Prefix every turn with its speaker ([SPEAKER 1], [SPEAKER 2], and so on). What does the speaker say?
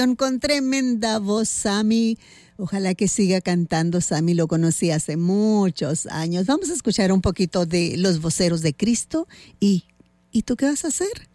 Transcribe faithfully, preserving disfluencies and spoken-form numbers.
[SPEAKER 1] Con tremenda voz, Sammy. Ojalá que siga cantando. Sammy lo conocí hace muchos años. Vamos a escuchar un poquito de Los Voceros de Cristo. ¿Y, ¿y tú qué vas a hacer?